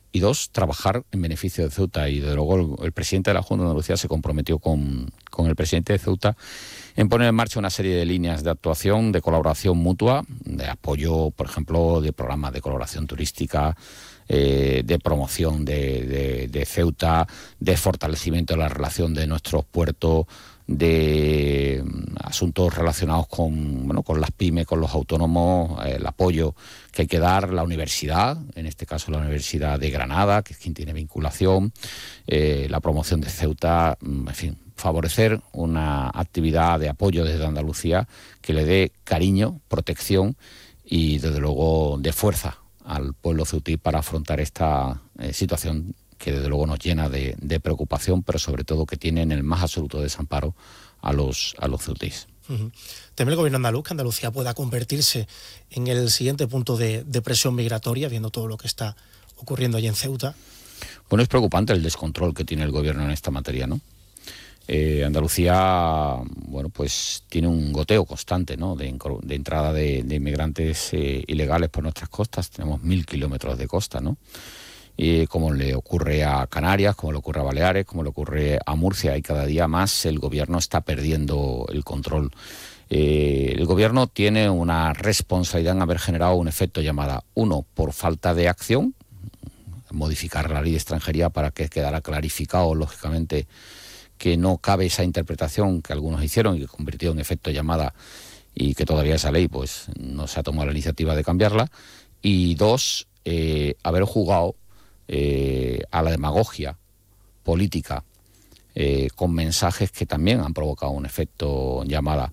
y dos, trabajar en beneficio de Ceuta. Y desde luego el presidente de la Junta de Andalucía se comprometió con el presidente de Ceuta en poner en marcha una serie de líneas de actuación, de colaboración mutua, de apoyo, por ejemplo, de programas de colaboración turística, de promoción de Ceuta, de fortalecimiento de la relación de nuestros puertos, de asuntos relacionados con las pymes, con los autónomos, el apoyo que hay que dar, la universidad, en este caso la Universidad de Granada, que es quien tiene vinculación, la promoción de Ceuta, en fin, favorecer una actividad de apoyo desde Andalucía que le dé cariño, protección y desde luego de fuerza al pueblo ceutí para afrontar esta situación que desde luego nos llena de preocupación, pero sobre todo que tiene en el más absoluto desamparo a los ceutíes. ¿Teme el gobierno andaluz que Andalucía pueda convertirse en el siguiente punto de presión migratoria, viendo todo lo que está ocurriendo allí en Ceuta? Bueno, es preocupante el descontrol que tiene el gobierno en esta materia, ¿no? Andalucía, bueno, pues tiene un goteo constante, ¿no?, de entrada de inmigrantes ilegales por nuestras costas. Tenemos 1.000 kilómetros de costa, ¿no? Como le ocurre a Canarias, como le ocurre a Baleares, como le ocurre a Murcia, y cada día más el gobierno está perdiendo el control. El gobierno tiene una responsabilidad en haber generado un efecto llamada, uno, por falta de acción, modificar la ley de extranjería para que quedara clarificado, lógicamente, que no cabe esa interpretación que algunos hicieron y que convirtió en efecto llamada, y que todavía esa ley pues no se ha tomado la iniciativa de cambiarla. Y dos, haber jugado a la demagogia política con mensajes que también han provocado un efecto llamada.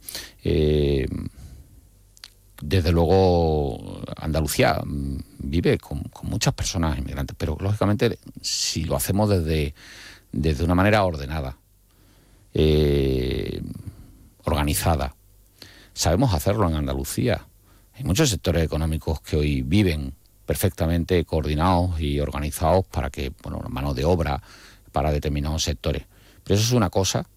Desde luego Andalucía vive con muchas personas inmigrantes, pero lógicamente si lo hacemos desde una manera ordenada, organizada, sabemos hacerlo en Andalucía. Hay muchos sectores económicos que hoy viven perfectamente coordinados y organizados para que, mano de obra para determinados sectores. Pero eso es una cosa,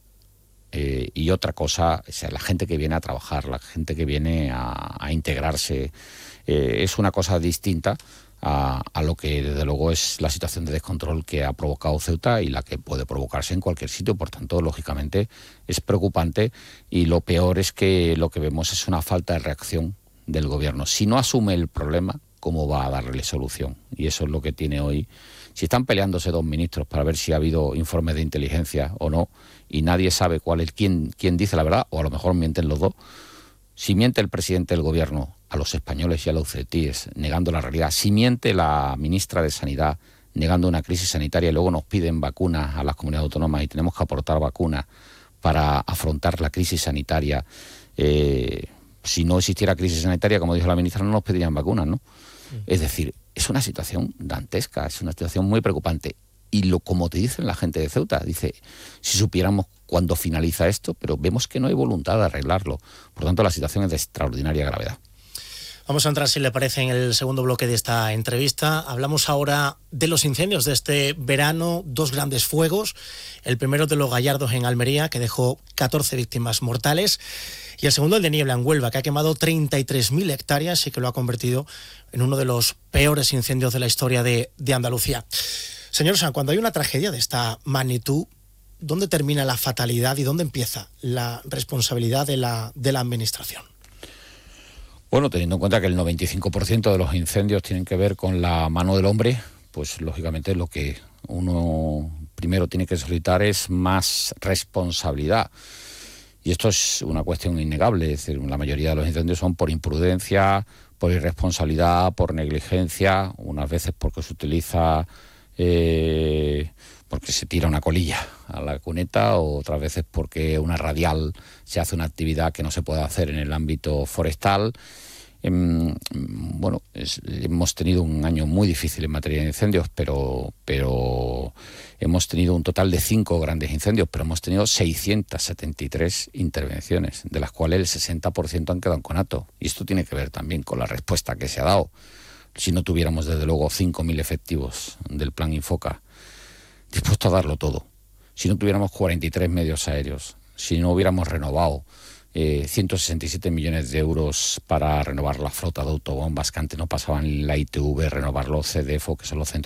y otra cosa, o sea, la gente que viene a trabajar, la gente que viene a integrarse, es una cosa distinta a lo que desde luego es la situación de descontrol que ha provocado Ceuta y la que puede provocarse en cualquier sitio. Por tanto, lógicamente es preocupante, y lo peor es que lo que vemos es una falta de reacción del gobierno. Si no asume el problema, ¿cómo va a darle solución? Y eso es lo que tiene hoy. Si están peleándose dos ministros para ver si ha habido informes de inteligencia o no, y nadie sabe quién dice la verdad, o a lo mejor mienten los dos. Si miente el presidente del gobierno a los españoles y a los ceutíes negando la realidad, si miente la ministra de Sanidad negando una crisis sanitaria, y luego nos piden vacunas a las comunidades autónomas y tenemos que aportar vacunas para afrontar la crisis sanitaria, si no existiera crisis sanitaria, como dijo la ministra, no nos pedirían vacunas, ¿no? Es decir, es una situación dantesca, es una situación muy preocupante. Y como te dicen la gente de Ceuta, dice, si supiéramos cuándo finaliza esto, pero vemos que no hay voluntad de arreglarlo. Por tanto, la situación es de extraordinaria gravedad. Vamos a entrar, si le parece, en el segundo bloque de esta entrevista. Hablamos ahora de los incendios de este verano, dos grandes fuegos. El primero de Los Gallardos en Almería, que dejó 14 víctimas mortales. Y el segundo, el de Niebla en Huelva, que ha quemado 33.000 hectáreas y que lo ha convertido en uno de los peores incendios de la historia de Andalucía. Señor Sanz, cuando hay una tragedia de esta magnitud, ¿dónde termina la fatalidad y dónde empieza la responsabilidad de la administración? Bueno, teniendo en cuenta que el 95% de los incendios tienen que ver con la mano del hombre, pues lógicamente lo que uno primero tiene que solicitar es más responsabilidad. Y esto es una cuestión innegable, es decir, la mayoría de los incendios son por imprudencia, por irresponsabilidad, por negligencia, unas veces porque se utiliza, porque se tira una colilla a la cuneta, o otras veces porque una radial se hace una actividad que no se puede hacer en el ámbito forestal. Bueno, hemos tenido un año muy difícil en materia de incendios, pero hemos tenido un total de 5 grandes incendios, pero hemos tenido 673 intervenciones, de las cuales el 60% han quedado en conato. Y esto tiene que ver también con la respuesta que se ha dado. Si no tuviéramos, desde luego, 5.000 efectivos del Plan Infoca dispuestos a darlo todo, si no tuviéramos 43 medios aéreos, si no hubiéramos renovado 167 millones de euros para renovar la flota de autobombas que antes no pasaban en la ITV, renovar los CDFO, que son los centros